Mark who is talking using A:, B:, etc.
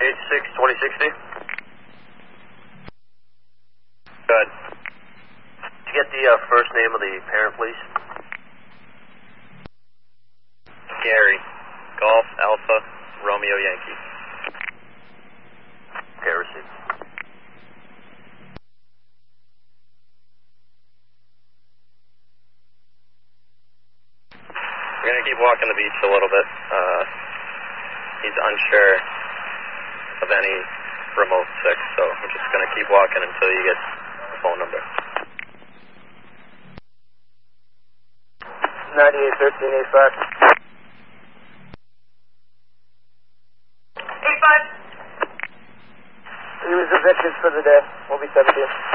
A: 8-6-2060. Good. Did you get the first name of the parent, please?
B: Gary. Golf Alpha Romeo Yankee.
A: Okay, received.
B: We're going to keep walking the beach a little bit. He's unsure of any remote 6, so we're just going to keep walking until you get the phone number.
C: 981385. 85. He was evicted for the day. We'll be 17.